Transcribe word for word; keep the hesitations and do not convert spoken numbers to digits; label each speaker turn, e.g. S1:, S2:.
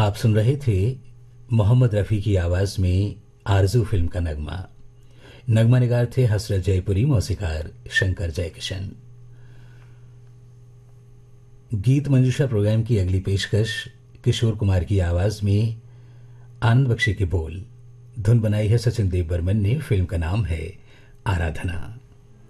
S1: आप सुन रहे थे मोहम्मद रफ़ी की आवाज़ में आरज़ू फिल्म का नगमा। नगमा निगार थे हसरत जयपुरी, मौसीकार शंकर जयकिशन। गीत मंजूषा प्रोग्राम की अगली पेशकश किशोर कुमार की आवाज़ में, आनंद बख्शी के बोल, धुन बनाई है सचिन देव बर्मन ने। फिल्म का नाम है आराधना।